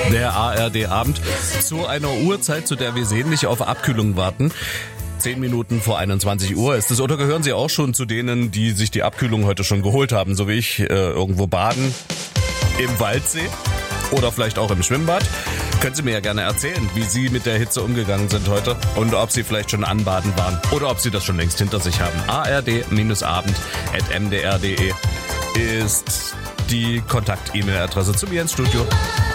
Der ARD-Abend zu einer Uhrzeit, zu der wir sehnlich auf Abkühlung warten. 10 Minuten vor 21 Uhr ist es. Oder gehören Sie auch schon zu denen, die sich die Abkühlung heute schon geholt haben, so wie ich, irgendwo baden, im Waldsee oder vielleicht auch im Schwimmbad? Können Sie mir ja gerne erzählen, wie Sie mit der Hitze umgegangen sind heute und ob Sie vielleicht schon anbaden waren oder ob Sie das schon längst hinter sich haben. ard-abend@mdr.de ist die Kontakt-E-Mail-Adresse zu mir ins Studio.